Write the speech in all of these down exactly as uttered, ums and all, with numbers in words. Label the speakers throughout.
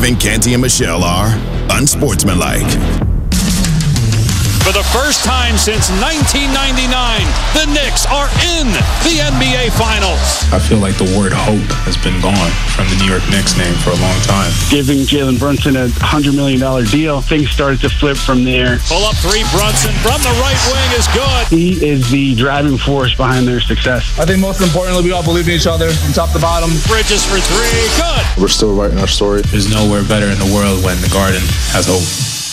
Speaker 1: Evan Canty and Michelle are unsportsmanlike.
Speaker 2: For the first time since nineteen ninety-nine, the Knicks are in the N B A Finals.
Speaker 3: I feel like the word hope has been gone from the New York Knicks name for a long time.
Speaker 4: Giving Jalen Brunson a one hundred million dollars deal, things started to flip from there.
Speaker 2: Pull up three, Brunson from the right wing is good.
Speaker 4: He is the driving force behind their success.
Speaker 5: I think most importantly, we all believe in each other from top to bottom.
Speaker 2: Bridges for three, good.
Speaker 6: We're still writing our story.
Speaker 3: There's nowhere better in the world when the Garden has hope.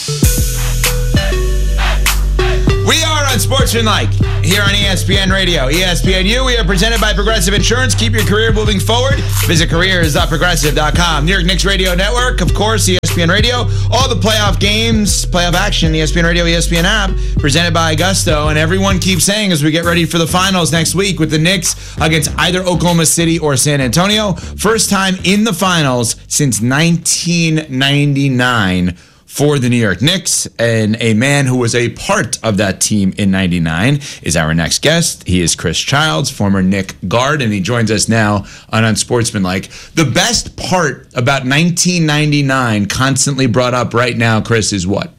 Speaker 7: We are Unsportsmanlike here on E S P N Radio. E S P N U, we are presented by Progressive Insurance. Keep your career moving forward. Visit careers dot progressive dot com. New York Knicks Radio Network, of course, E S P N Radio. All the playoff games, playoff action, E S P N Radio, E S P N app, presented by Augusto. And everyone keeps saying as we get ready for the finals next week with the Knicks against either Oklahoma City or San Antonio. First time in the finals since nineteen ninety-nine. For the New York Knicks, and a man who was a part of that team in ninety-nine is our next guest. He is Chris Childs, former Knick guard, and he joins us now on Unsportsmanlike. The best part about nineteen ninety-nine, constantly brought up right now, Chris, is what?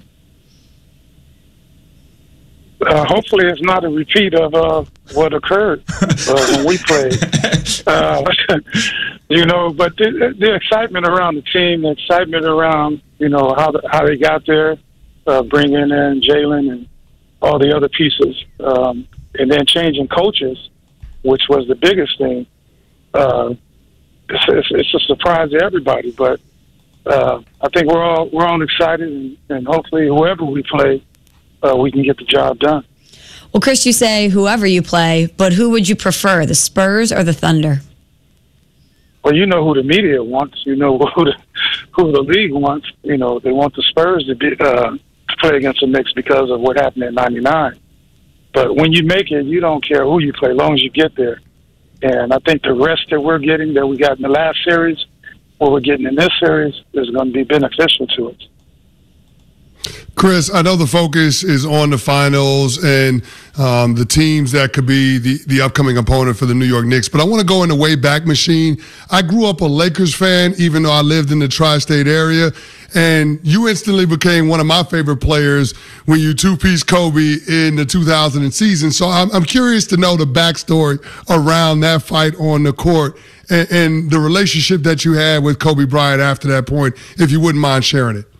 Speaker 8: Uh, hopefully it's not a repeat of uh, what occurred uh, when we played. Uh, you know, but the, the excitement around the team, the excitement around, you know, how the, how they got there, uh, bringing in Jalen and all the other pieces, um, and then changing coaches, which was the biggest thing. Uh, it's, it's, it's a surprise to everybody, but uh, I think we're all we're all excited, and, and hopefully whoever we play, Uh, we can get the job done.
Speaker 9: Well, Chris, you say whoever you play, but who would you prefer, the Spurs or the Thunder?
Speaker 8: Well, you know who the media wants. You know who the who the league wants. You know, they want the Spurs to be uh, to play against the Knicks because of what happened in ninety-nine. But when you make it, you don't care who you play, as long as you get there. And I think the rest that we're getting, that we got in the last series, what we're getting in this series, is going to be beneficial to us.
Speaker 10: Chris, I know the focus is on the finals and um, the teams that could be the, the upcoming opponent for the New York Knicks, but I want to go in the way back machine. I grew up a Lakers fan, even though I lived in the tri-state area, and you instantly became one of my favorite players when you two-piece Kobe in the two thousand season. So I'm, I'm curious to know the backstory around that fight on the court and, and the relationship that you had with Kobe Bryant after that point, if you wouldn't mind sharing it.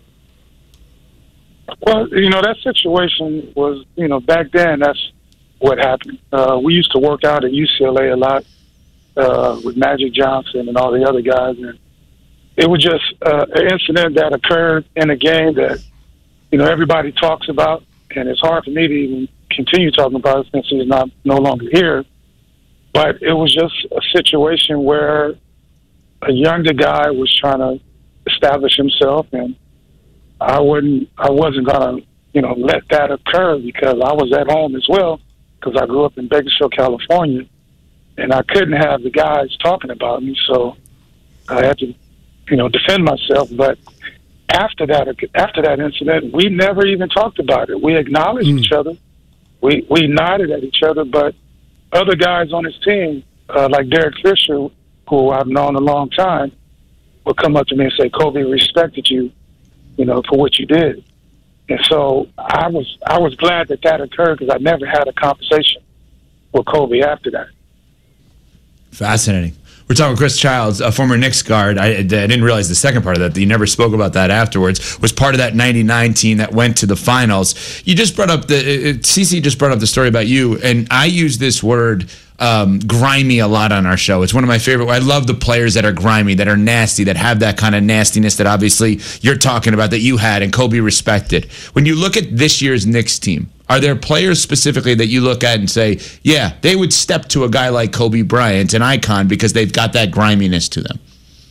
Speaker 8: Well, you know, that situation was, you know, back then, that's what happened. Uh, we used to work out at U C L A a lot uh, with Magic Johnson and all the other guys. And it was just uh, an incident that occurred in a game that, you know, everybody talks about. And it's hard for me to even continue talking about it since he's not no longer here. But it was just a situation where a younger guy was trying to establish himself, and I wouldn't, I wasn't gonna, you know, let that occur because I was at home as well because I grew up in Bakersfield, California, and I couldn't have the guys talking about me, so I had to, you know, defend myself. But after that, after that incident, we never even talked about it. We acknowledged mm. each other, we we nodded at each other, but other guys on his team, uh, like Derek Fisher, who I've known a long time, would come up to me and say, "Kobe respected you, you know, for what you did." And so I was I was glad that that occurred because I never had a conversation with Kobe after that.
Speaker 7: Fascinating. We're talking with Chris Childs, a former Knicks guard. I, I didn't realize the second part of that, that you never spoke about that afterwards, was part of that ninety-nine team that went to the finals. You just brought up the, Cece just brought up the story about you, and I use this word, um, grimy, a lot on our show. It's one of my favorite. I love the players that are grimy, that are nasty, that have that kind of nastiness that obviously you're talking about, that you had and Kobe respected. When you look at this year's Knicks team, are there players specifically that you look at and say, yeah, they would step to a guy like Kobe Bryant, an icon, because they've got that griminess to them?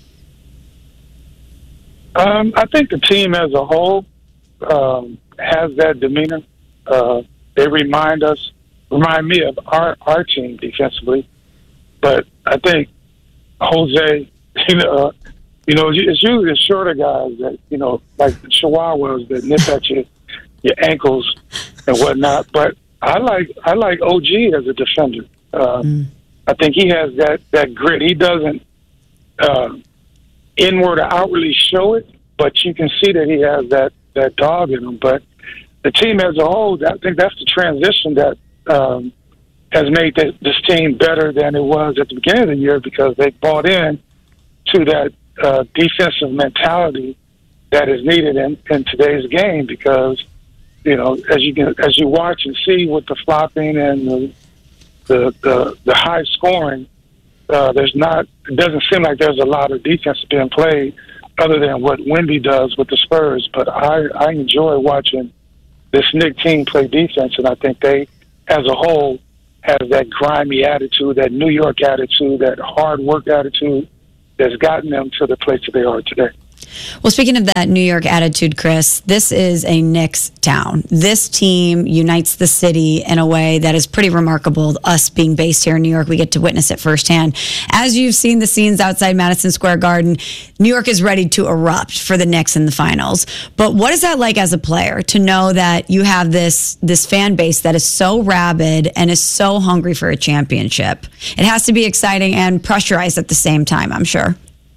Speaker 8: Um, I think the team as a whole um, has that demeanor. Uh, they remind us, remind me of our, our team defensively. But I think Jose, you know, uh, you know, it's usually the shorter guys that, you know, like the Chihuahuas that nip at you, your ankles and whatnot. But I like I like O G as a defender. Uh, mm. I think he has that, that grit. He doesn't uh, inward or outwardly show it, but you can see that he has that, that dog in him. But the team as a whole, I think that's the transition that um, has made this, this team better than it was at the beginning of the year, because they bought in to that uh, defensive mentality that is needed in, in today's game. Because, you know, as you can, as you watch and see with the flopping and the the, the, the high scoring, uh, there's not. It doesn't seem like there's a lot of defense being played other than what Wemby does with the Spurs. But I, I enjoy watching this Knicks team play defense, and I think they, as a whole, have that grimy attitude, that New York attitude, that hard work attitude that's gotten them to the place that they are today.
Speaker 9: Well, speaking of that New York attitude, Chris, this is a Knicks town. This team unites the city in a way that is pretty remarkable. Us being based here in New York, we get to witness it firsthand. As you've seen the scenes outside Madison Square Garden, New York is ready to erupt for the Knicks in the finals. But what is that like as a player, to know that you have this this fan base that is so rabid and is so hungry for a championship? It has to be exciting and pressurized at the same time, I'm sure.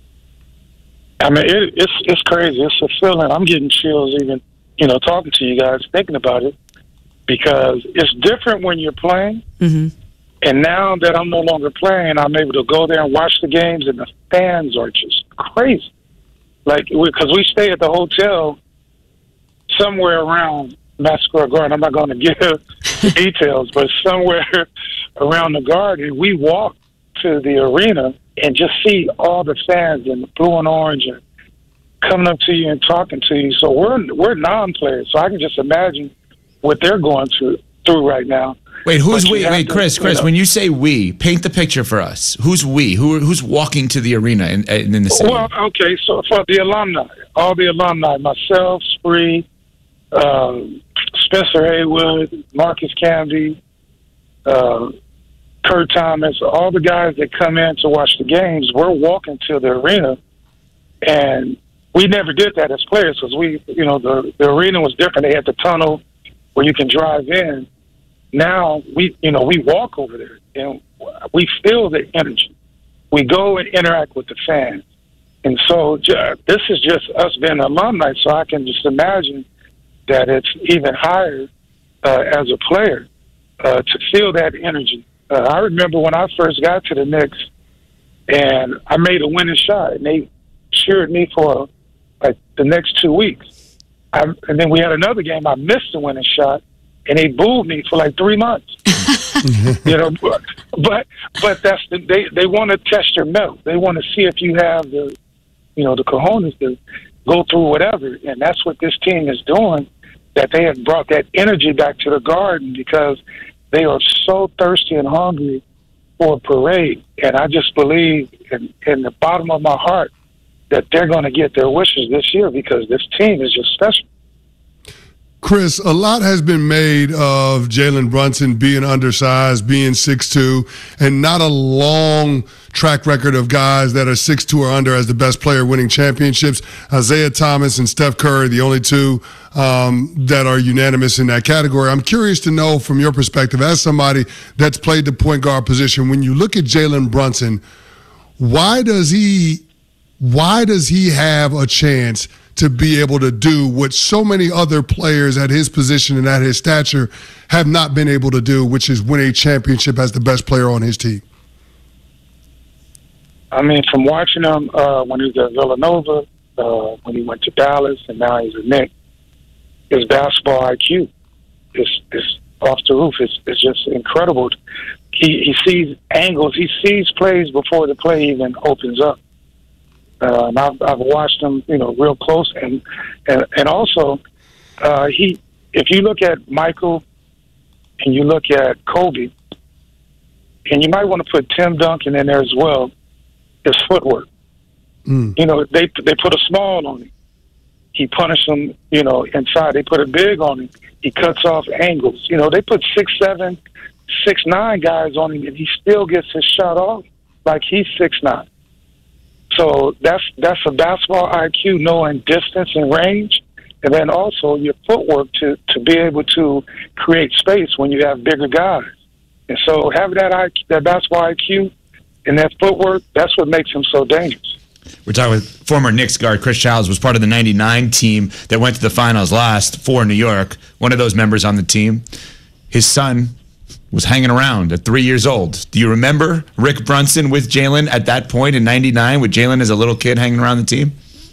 Speaker 8: I mean, it, it's it's crazy. It's a feeling. I'm getting chills even, you know, talking to you guys, thinking about it, because it's different when you're playing.
Speaker 9: Mm-hmm.
Speaker 8: And now that I'm no longer playing, I'm able to go there and watch the games, and the fans are just crazy. Like, because we stay at the hotel somewhere around Madison Square Garden. I'm not going to give the details, but somewhere around the Garden, we walk to the arena and just see all the fans in blue and orange and coming up to you and talking to you. So we're we're non-players, so I can just imagine what they're going through through right now.
Speaker 7: Wait, who's we? Wait,
Speaker 8: to,
Speaker 7: Chris, Chris,
Speaker 8: you know,
Speaker 7: when you say we, paint the picture for us. Who's we? Who who's walking to the arena in, in the city?
Speaker 8: Well, okay, so for the alumni, all the alumni, myself, Spree, um, Spencer Haywood, Marcus Camby, uh, Kurt Thomas, all the guys that come in to watch the games, we're walking to the arena, and we never did that as players, because we, you know, the, the arena was different. They had the tunnel where you can drive in. Now we, you know, we walk over there and we feel the energy. We go and interact with the fans, and so uh, this is just us being alumni. So I can just imagine that it's even higher uh, as a player uh, to feel that energy. Uh, I remember when I first got to the Knicks, and I made a winning shot, and they cheered me for like the next two weeks. I, and then we had another game. I missed the winning shot, and they booed me for like three months. you know, but but, but that's the, they they want to test your mettle. They want to see if you have the, you know, the cojones to go through whatever, and that's what this team is doing. That they have brought that energy back to the Garden, because they are so thirsty and hungry for a parade. And I just believe in, in the bottom of my heart that they're going to get their wishes this year, because this team is just special.
Speaker 10: Chris, a lot has been made of Jalen Brunson being undersized, being six two, and not a long track record of guys that are six two or under as the best player winning championships. Isaiah Thomas and Steph Curry, the only two um, that are unanimous in that category. I'm curious to know from your perspective, as somebody that's played the point guard position, when you look at Jalen Brunson, why does he, why does he have a chance to be able to do what so many other players at his position and at his stature have not been able to do, which is win a championship as the best player on his team?
Speaker 8: I mean, from watching him uh, when he was at Villanova, uh, when he went to Dallas, and now he's a Knick, his basketball I Q is, is off the roof. It's, it's just incredible. He, he sees angles. He sees plays before the play even opens up. Uh, and I've, I've watched him, you know, real close, and and, and also uh, he. If you look at Michael and you look at Kobe, and you might want to put Tim Duncan in there as well, his footwork. Mm. You know, they they put a small on him. He punished him, you know, inside. They put a big on him. He cuts off angles. You know, they put six seven, six nine guys on him, and he still gets his shot off like he's six nine. So that's that's a basketball I Q, knowing distance and range, and then also your footwork to, to be able to create space when you have bigger guys. And so having that I Q, that basketball I Q and that footwork, that's what makes him so dangerous.
Speaker 7: We're talking with former Knicks guard Chris Childs, was part of the ninety-nine team that went to the finals last for New York. One of those members on the team. His son was hanging around at three years old. Do you remember Rick Brunson with Jalen at that point in ninety-nine, with Jalen as a little kid hanging around the team?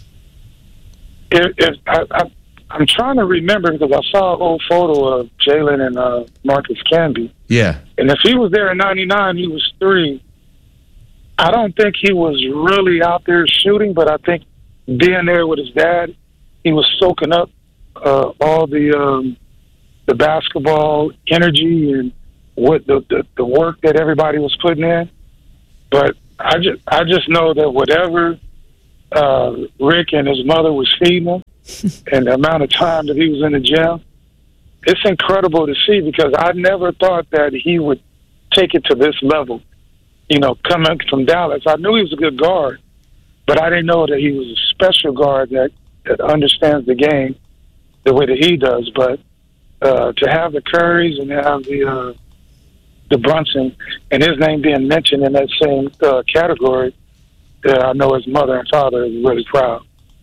Speaker 8: If, if I, I, I'm trying to remember because I saw an old photo of Jalen and uh, Marcus Camby.
Speaker 7: Yeah.
Speaker 8: And if he was there in ninety-nine, he was three. I don't think he was really out there shooting, but I think being there with his dad, he was soaking up uh, all the um, the basketball energy and what the, the the work that everybody was putting in. But I just I just know that whatever uh, Rick and his mother was feeding him, and the amount of time that he was in the gym, it's incredible to see because I never thought that he would take it to this level. You know, coming from Dallas, I knew he was a good guard, but I didn't know that he was a special guard that, that understands the game the way that he does. But uh, to have the Currys and have the uh, the Brunson and his name being mentioned in that same uh, category, uh, I know his mother and father is really proud.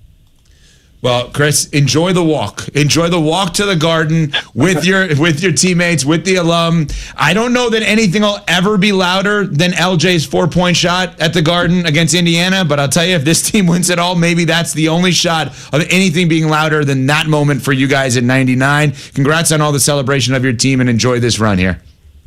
Speaker 7: Well, Chris, enjoy the walk. Enjoy the walk to the Garden with your with your teammates, with the alum. I don't know that anything will ever be louder than L J's four-point shot at the Garden against Indiana, but I'll tell you, if this team wins it all, maybe that's the only shot of anything being louder than that moment for you guys in ninety-nine. Congrats on all the celebration of your team, and enjoy this run here.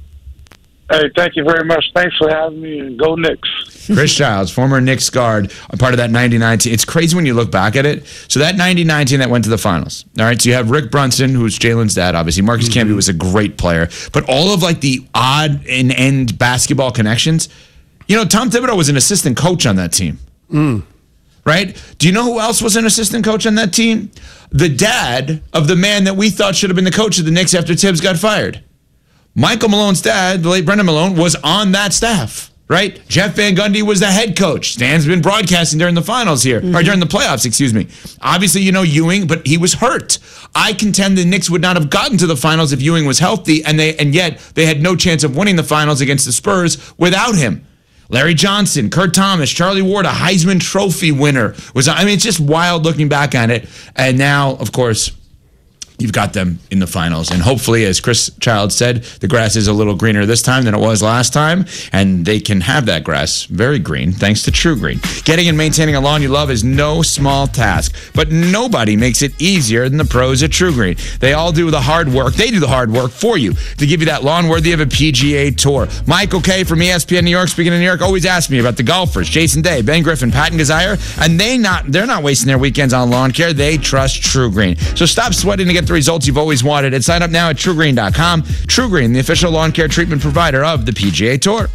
Speaker 8: Hey, thank you very much. Thanks for having me, and go Knicks.
Speaker 7: Chris Childs, former Knicks guard, a part of that ninety-nine team. It's crazy when you look back at it. So that ninety-nine team that went to the finals. All right, so you have Rick Brunson, who's Jalen's dad, obviously. Marcus mm-hmm. Camby was a great player. But all of like the odd and end basketball connections. You know, Tom Thibodeau was an assistant coach on that team.
Speaker 10: Mm.
Speaker 7: Right? Do you know who else was an assistant coach on that team? The dad of the man that we thought should have been the coach of the Knicks after Tibbs got fired. Michael Malone's dad, the late Brendan Malone, was on that staff, right? Jeff Van Gundy was the head coach. Stan's been broadcasting during the finals here, mm-hmm. or during the playoffs, excuse me. Obviously, you know Ewing, but he was hurt. I contend the Knicks would not have gotten to the finals if Ewing was healthy, and they and yet they had no chance of winning the finals against the Spurs without him. Larry Johnson, Kurt Thomas, Charlie Ward, a Heisman Trophy winner. Was I mean, it's just wild looking back on it. And now, of course, you've got them in the finals. And hopefully, as Chris Childs said, the grass is a little greener this time than it was last time. And they can have that grass very green thanks to True Green. Getting and maintaining a lawn you love is no small task. But nobody makes it easier than the pros at True Green. They all do the hard work. They do the hard work for you to give you that lawn worthy of a P G A Tour. Mike O'Kay from E S P N New York, speaking of New York, always asks me about the golfers. Jason Day, Ben Griffin, Patton Gazire. And they not, they're not wasting their weekends on lawn care. They trust True Green. So stop sweating to get the results you've always wanted and sign up now at true green dot com. True Green, the official lawn care treatment provider of the P G A Tour.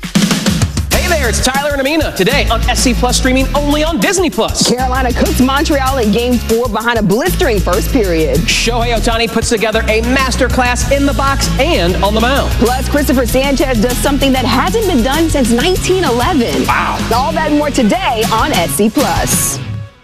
Speaker 6: Hey there, it's Tyler and Amina. Today on S C Plus, streaming only on Disney Plus.
Speaker 11: Carolina cooks Montreal in game four behind a blistering first period.
Speaker 6: Shohei Ohtani puts together a masterclass in the box and on the mound.
Speaker 11: Plus, Christopher Sanchez does something that hasn't been done since nineteen eleven.
Speaker 6: Wow.
Speaker 11: All that and more today on S C Plus.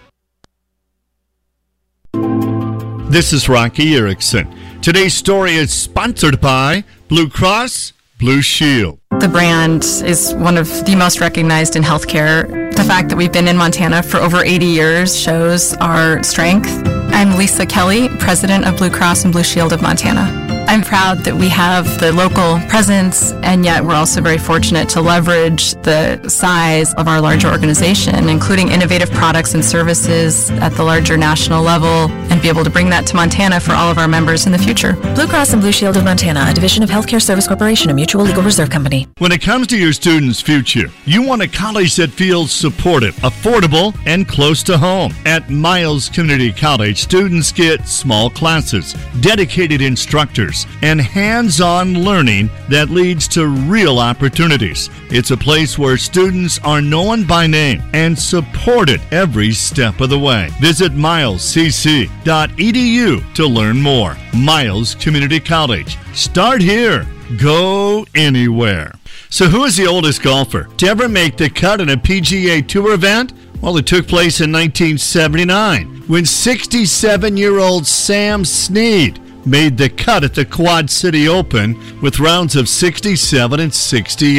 Speaker 12: This is Rocky Erickson. Today's story is sponsored by Blue Cross Blue Shield.
Speaker 13: The brand is one of the most recognized in healthcare. The fact that we've been in Montana for over eighty years shows our strength. I'm Lisa Kelly, president of Blue Cross and Blue Shield of Montana. I'm proud that we have the local presence, and yet we're also very fortunate to leverage the size of our larger organization, including innovative products and services at the larger national level, and be able to bring that to Montana for all of our members in the future.
Speaker 14: Blue Cross and Blue Shield of Montana, a division of Healthcare Service Corporation, a mutual legal reserve company.
Speaker 12: When it comes to your students' future, you want a college that feels supportive, affordable, and close to home. At Miles Community College, students get small classes, dedicated instructors, and hands-on learning that leads to real opportunities. It's a place where students are known by name and supported every step of the way. Visit miles c c dot e d u to learn more. Miles Community College. Start here. Go anywhere. So who is the oldest golfer to ever make the cut in a P G A Tour event? Well, it took place in nineteen seventy-nine when sixty-seven-year-old Sam Snead made the cut at the Quad City Open with rounds of sixty-seven and sixty-eight.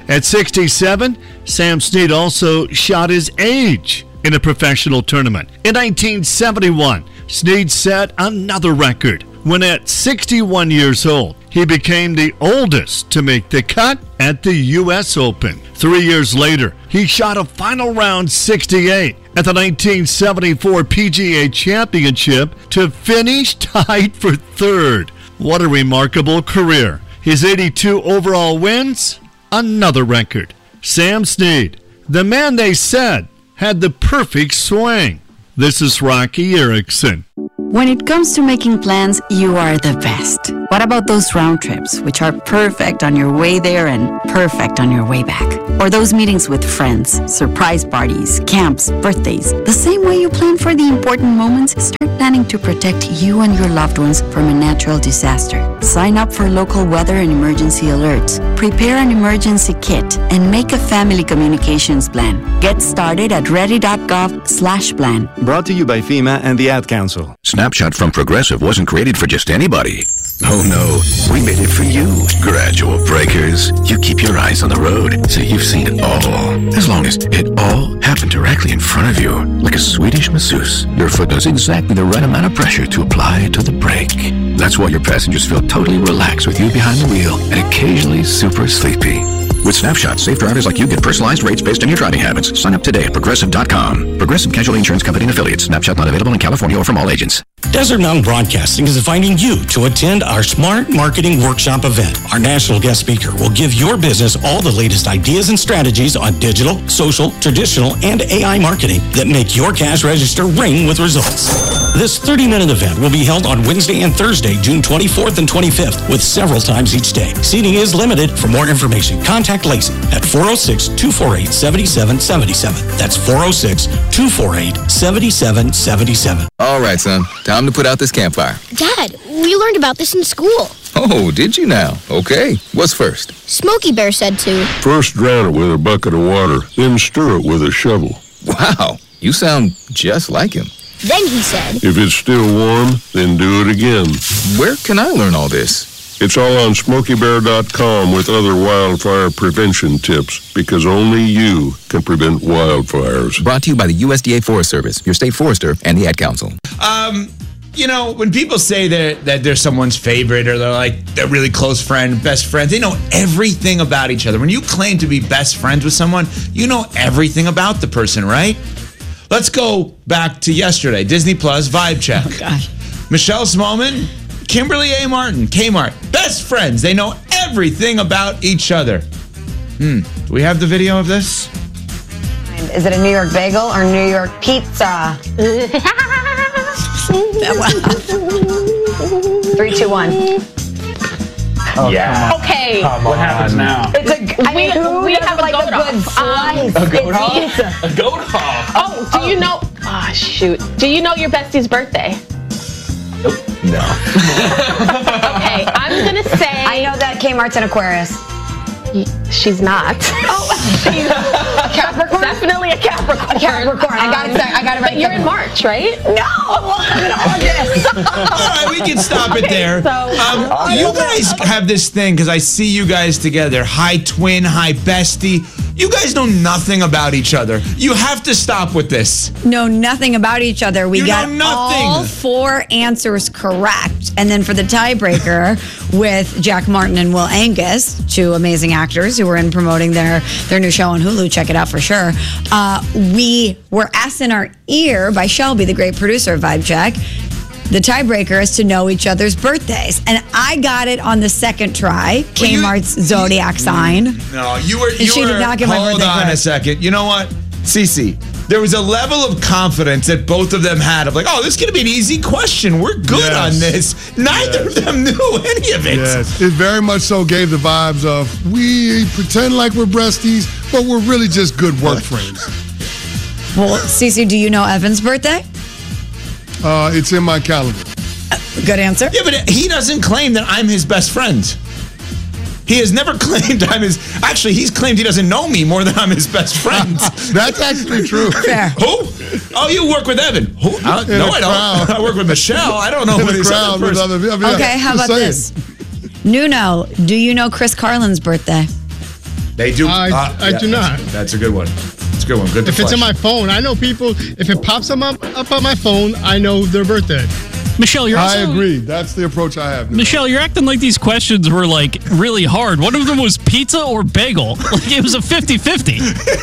Speaker 12: At sixty-seven, Sam Snead also shot his age in a professional tournament. In nineteen seventy-one, Snead set another record when at sixty-one years old, he became the oldest to make the cut at the U S Open. Three years later, he shot a final round sixty-eight at the nineteen seventy-four P G A Championship to finish tied for third. What a remarkable career. His eighty-two overall wins, another record. Sam Snead, the man they said had the perfect swing. This is Rocky Erickson.
Speaker 15: When it comes to making plans, you are the best. What about those round trips, which are perfect on your way there and perfect on your way back? Or those meetings with friends, surprise parties, camps, birthdays. The same way you plan for the important moments, start planning to protect you and your loved ones from a natural disaster. Sign up for local weather and emergency alerts. Prepare an emergency kit and make a family communications plan. Get started at ready.gov slash plan.
Speaker 16: Brought to you by FEMA and the Ad Council.
Speaker 1: Snapshot from Progressive wasn't created for just anybody. Oh no, we made it for you. Gradual Breakers. You keep your eyes on the road, so you've seen it all. As long as it all happened directly in front of you, like a Swedish masseuse, your foot does exactly the right amount of pressure to apply to the brake. That's why your passengers feel totally relaxed with you behind the wheel and occasionally super sleepy. With Snapshot, safe drivers like you get personalized rates based on your driving habits. Sign up today at Progressive dot com. Progressive Casualty Insurance Company and Affiliates. Snapshot not available in California or from all agents.
Speaker 17: Desert Mountain Broadcasting is inviting you to attend our Smart Marketing Workshop event. Our national guest speaker will give your business all the latest ideas and strategies on digital, social, traditional, and A I marketing that make your cash register ring with results. This thirty-minute event will be held on Wednesday and Thursday, June twenty-fourth and twenty-fifth, with several times each day. Seating is limited. For more information, contact Lacey at four oh six, two four eight, seven seven seven seven. That's four oh six, two four eight, seven seven seven seven.
Speaker 18: All right, son. Time to put out this campfire.
Speaker 19: Dad, we learned about this in school.
Speaker 18: Oh, did you now? Okay. What's first?
Speaker 19: Smokey Bear said to.
Speaker 20: First drown it with a bucket of water, then stir it with a shovel.
Speaker 18: Wow, you sound just like him.
Speaker 19: Then he said.
Speaker 20: If it's still warm, then do it again.
Speaker 18: Where can I learn all this?
Speaker 20: It's all on Smokey Bear dot com with other wildfire prevention tips, because only you can prevent wildfires.
Speaker 18: Brought to you by the U S D A Forest Service, your state forester, and the Ad Council.
Speaker 7: Um, you know, when people say that, that they're someone's favorite or they're like they're really close friend, best friends, they know everything about each other. When you claim to be best friends with someone, you know everything about the person, right? Let's go back to yesterday. Disney Plus Vibe Check.
Speaker 9: Oh, gosh.
Speaker 7: Michelle Smallman, Kimberly A. Martin, Kmart, best friends. They know everything about each other. Hmm. Do we have the video of this?
Speaker 21: Is it a New York bagel or New York pizza? Three, two, one.
Speaker 5: Oh, yeah.
Speaker 21: Okay.
Speaker 5: Come what happens now?
Speaker 21: It's a. I mean, who we have like a good slice.
Speaker 5: Um, a goat
Speaker 21: it's
Speaker 5: hog. A goat hog.
Speaker 22: Oh, do you know? Ah, oh, shoot. Do you know your bestie's birthday?
Speaker 5: Nope. No.
Speaker 22: Okay, I'm gonna say.
Speaker 21: I know that Kmart's an Aquarius.
Speaker 22: She's not.
Speaker 21: Oh, she's a Capricorn.
Speaker 22: Definitely a Capricorn.
Speaker 21: A Capricorn. I got it. I got it right.
Speaker 22: But you're in March, right?
Speaker 21: No, I'm in August.
Speaker 7: All right, we can stop it there.
Speaker 22: So,
Speaker 7: um, you guys have this thing because I see you guys together. Hi, twin. Hi, bestie. You guys know nothing about each other. You have to stop with this.
Speaker 9: Know nothing about each other. We
Speaker 7: you
Speaker 9: got
Speaker 7: know nothing.
Speaker 9: all four answers correct. And then for the tiebreaker with Jack Martin and Will Angus, two amazing actors who were in promoting their, their new show on Hulu. Check it out for sure. Uh, we were asked in our ear by Shelby, the great producer of Vibe Check, the tiebreaker is to know each other's birthdays. And I got it on the second try, well, Kmart's you, Zodiac you, sign.
Speaker 7: No, you were, you
Speaker 9: she
Speaker 7: were,
Speaker 9: did not get my
Speaker 7: hold
Speaker 9: birthday
Speaker 7: on
Speaker 9: correct.
Speaker 7: a second. You know what? Cece, there was a level of confidence that both of them had of like, oh, this is going to be an easy question. We're good
Speaker 10: yes.
Speaker 7: on this. Neither
Speaker 10: yes.
Speaker 7: of them knew any of it.
Speaker 10: Yes, it very much so gave the vibes of we pretend like we're besties, but we're really just good work friends.
Speaker 9: Well, Cece, do you know Evan's birthday?
Speaker 10: Uh, it's in my calendar.
Speaker 9: Good answer.
Speaker 7: Yeah, but he doesn't claim that I'm his best friend. He has never claimed I'm his... Actually, he's claimed he doesn't know me more than I'm his best friend.
Speaker 10: That's actually true.
Speaker 9: Fair.
Speaker 7: Who? Oh, you work with Evan. Who? I, no, I don't. I work with Michelle. I don't know who this other person.
Speaker 10: Other, I mean,
Speaker 9: okay, how about saying. this? Nuno, do you know Chris Carlin's birthday?
Speaker 7: They do.
Speaker 2: I,
Speaker 7: uh,
Speaker 2: I
Speaker 7: yeah,
Speaker 2: do not.
Speaker 7: That's, that's a good one. It's a good one. Good
Speaker 2: If it's
Speaker 7: deflection.
Speaker 2: in my phone, I know people, if it pops them up, up on my phone, I know their birthday.
Speaker 4: Michelle, you're also,
Speaker 10: I agree. That's the approach I have.
Speaker 4: Michelle, you're acting like these questions were like really hard. One of them was pizza or bagel. Like it was a fifty-fifty.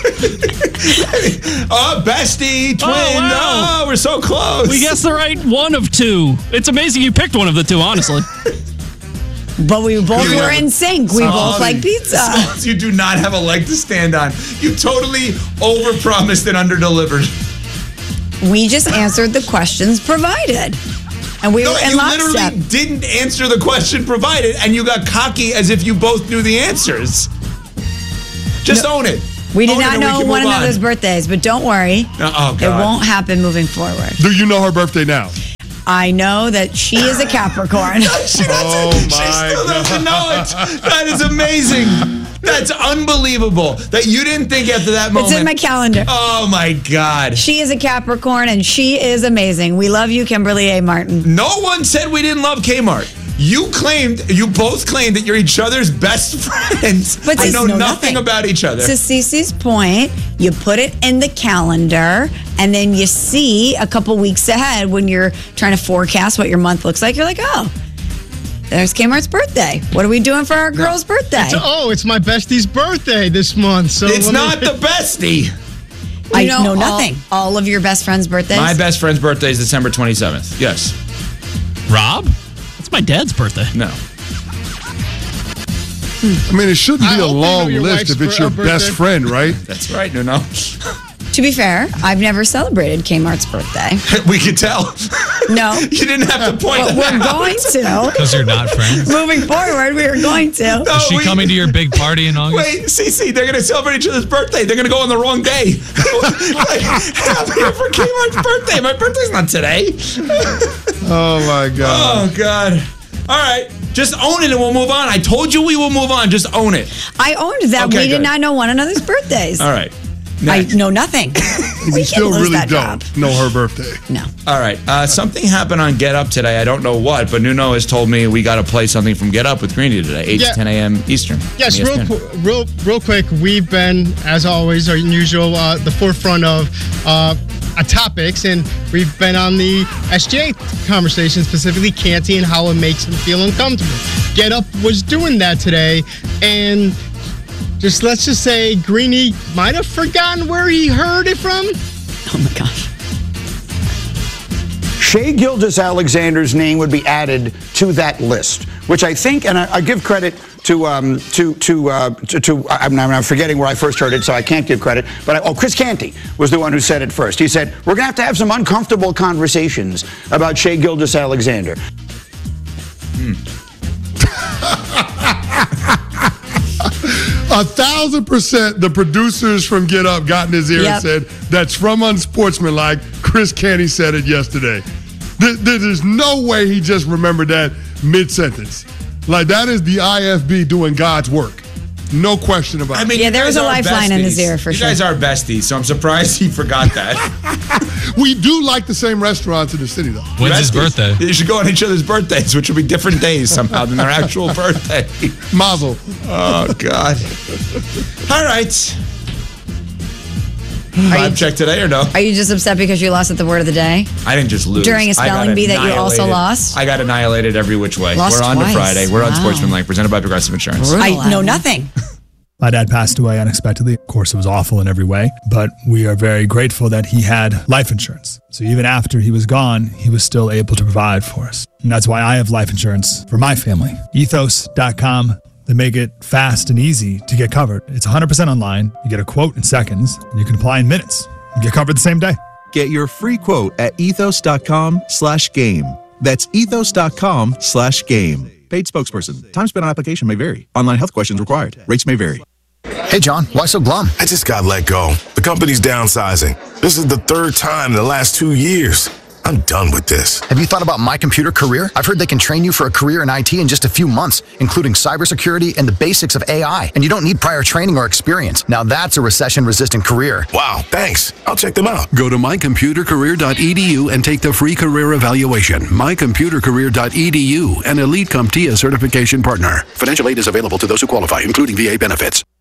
Speaker 7: Oh, bestie, twin.
Speaker 4: Oh, wow.
Speaker 7: Oh, we're so close.
Speaker 4: We guessed the right one of two. It's amazing you picked one of the two, honestly.
Speaker 9: But we both
Speaker 7: You
Speaker 9: were
Speaker 7: have-
Speaker 9: in sync. We
Speaker 7: Smallsy,
Speaker 9: both like pizza.
Speaker 7: Smallsy, you do not have a leg to stand on. You totally overpromised and underdelivered.
Speaker 9: We just answered the questions provided. And we
Speaker 7: No,
Speaker 9: were in
Speaker 7: you
Speaker 9: lockstep.
Speaker 7: literally didn't answer the question provided, and you got cocky as if you both knew the answers. Just
Speaker 9: No,
Speaker 7: own it.
Speaker 9: We did
Speaker 7: Own it
Speaker 9: not
Speaker 7: and we
Speaker 9: know
Speaker 7: can
Speaker 9: one
Speaker 7: move on.
Speaker 9: another's birthdays, but don't worry.
Speaker 7: No, oh,
Speaker 9: It
Speaker 7: God.
Speaker 9: won't happen moving forward.
Speaker 10: Do you know her birthday now?
Speaker 9: I know that she is a Capricorn.
Speaker 7: she doesn't,
Speaker 10: Oh,
Speaker 7: she
Speaker 10: my
Speaker 7: still doesn't know
Speaker 10: God.
Speaker 7: it. That is amazing. That's unbelievable that you didn't think after that moment.
Speaker 9: It's in my calendar.
Speaker 7: Oh, my God.
Speaker 9: She is a Capricorn, and she is amazing. We love you, Kimberly A. Martin.
Speaker 7: No one said we didn't love Kmart. You claimed, you both claimed that you're each other's best friends.
Speaker 9: But
Speaker 7: I
Speaker 9: to-
Speaker 7: know
Speaker 9: no,
Speaker 7: nothing,
Speaker 9: nothing.
Speaker 7: about each other.
Speaker 9: To Cece's point, you put it in the calendar, and then you see a couple weeks ahead when you're trying to forecast what your month looks like. You're like, oh, there's Kmart's birthday. What are we doing for our girl's birthday?
Speaker 2: It's, oh, it's my bestie's birthday this month. So
Speaker 7: It's
Speaker 2: let me-
Speaker 7: not the bestie.
Speaker 9: I
Speaker 2: You know,
Speaker 9: know
Speaker 2: all-
Speaker 9: nothing. All of your best friends' birthdays?
Speaker 7: My best friend's birthday is December twenty-seventh. Yes.
Speaker 4: Rob? That's my dad's birthday.
Speaker 7: No.
Speaker 10: I mean, it shouldn't
Speaker 2: I
Speaker 10: be a
Speaker 2: hope you know
Speaker 10: long
Speaker 2: your
Speaker 10: list if
Speaker 2: wife's
Speaker 10: it's your
Speaker 2: bir-
Speaker 10: best
Speaker 2: birthday.
Speaker 10: friend, right?
Speaker 7: That's right, no, no.
Speaker 9: To be fair, I've never celebrated Kmart's birthday.
Speaker 7: We could tell.
Speaker 9: No.
Speaker 7: You didn't have to point
Speaker 9: But
Speaker 7: that
Speaker 9: we're
Speaker 7: out.
Speaker 9: going to.
Speaker 5: Because you're not friends.
Speaker 9: Moving forward, we are going to.
Speaker 7: No,
Speaker 5: Is she
Speaker 7: we-
Speaker 5: coming to your big party in August?
Speaker 7: Wait, Cece, they're going to celebrate each other's birthday. They're going to go on the wrong day. Like, I'm here for Kmart's birthday. My birthday's not today.
Speaker 10: Oh, my God.
Speaker 7: Oh, God. All right. Just own it and we'll move on. I told you we will move on. Just own it.
Speaker 9: I owned that
Speaker 7: Okay,
Speaker 9: we did
Speaker 7: good.
Speaker 9: not know one another's birthdays.
Speaker 7: All right.
Speaker 9: I
Speaker 7: Next.
Speaker 9: know nothing.
Speaker 10: We
Speaker 9: we
Speaker 10: still
Speaker 9: can't lose
Speaker 10: really
Speaker 9: that
Speaker 10: don't
Speaker 9: job.
Speaker 10: know her birthday.
Speaker 9: No.
Speaker 7: All right. Uh, something happened on Get Up today. I don't know what, but Nuno has told me we got to play something from Get Up with Greeny today, eight
Speaker 2: Yeah.
Speaker 7: to ten a.m. Eastern.
Speaker 2: Yes,
Speaker 7: on E S P
Speaker 2: real,
Speaker 7: N.
Speaker 2: qu- real, real quick. We've been, as always, our usual, uh, the forefront of uh, uh, topics, and we've been on the S G A conversation, specifically Canty and how it makes him feel uncomfortable. Get Up was doing that today, and just let's just say Greeny might have forgotten where he heard it from.
Speaker 9: Oh my gosh.
Speaker 23: Shea Gilgeous-Alexander's name would be added to that list, which I think, and I, I give credit to um, to to, uh, to to I'm, I'm forgetting where I first heard it, so I can't give credit. But I, oh, Chris Canty was the one who said it first. He said we're gonna have to have some uncomfortable conversations about Shea Gilgeous-Alexander.
Speaker 10: A thousand percent the producers from Get Up got in his ear
Speaker 9: Yep.
Speaker 10: and said, that's from Unsportsmanlike. Chris Canty said it yesterday. There- there- There's no way he just remembered that mid-sentence. Like, that is the I F B doing God's work. No question about it.
Speaker 7: I mean,
Speaker 9: Yeah,
Speaker 7: you
Speaker 9: there
Speaker 7: guys
Speaker 9: was a
Speaker 7: are
Speaker 9: lifeline in his
Speaker 7: besties.
Speaker 9: ear for
Speaker 7: you
Speaker 9: sure.
Speaker 7: You guys are besties, so I'm surprised he forgot that.
Speaker 10: We do like the same restaurants in the city, though.
Speaker 5: When's his
Speaker 7: Besties.
Speaker 5: birthday?
Speaker 7: You should go on each other's birthdays, which will be different days somehow than their actual birthday.
Speaker 10: Mazel.
Speaker 7: Oh, God. All right. Vibe check today or no?
Speaker 9: Are you just upset because you lost at the word of the day?
Speaker 7: I didn't just lose.
Speaker 9: During a
Speaker 7: I got
Speaker 9: spelling bee that you also
Speaker 7: annihilated.
Speaker 9: lost?
Speaker 7: I got annihilated every which way.
Speaker 9: Lost
Speaker 7: We're on
Speaker 9: twice.
Speaker 7: to Friday. We're on
Speaker 9: Wow.
Speaker 7: Sportsmanlike, presented by Progressive Insurance.
Speaker 9: I know nothing.
Speaker 3: My dad passed away unexpectedly. Of course, it was awful in every way, but we are very grateful that he had life insurance. So even after he was gone, he was still able to provide for us. And that's why I have life insurance for my family. ethos dot com. They make it fast and easy to get covered. It's one hundred percent online. You get a quote in seconds, and you can apply in minutes and get covered the same day.
Speaker 24: Get your free quote at ethos.com slash game. That's ethos.com slash game. Paid spokesperson. Time spent on application may vary. Online health questions required. Rates may vary.
Speaker 1: Hey, John, why so glum? I just got let go. The company's downsizing. This is the third time in the last two years. I'm done with this.
Speaker 25: Have you thought about My Computer Career? I've heard they can train you for a career in I T in just a few months, including cybersecurity and the basics of A I. And you don't need prior training or experience. Now that's a recession-resistant career.
Speaker 1: Wow, thanks. I'll check them out. Go to my computer career dot e d u and take the free career evaluation. my computer career dot e d u, an Elite CompTIA certification partner. Financial aid is available to those who qualify, including V A benefits.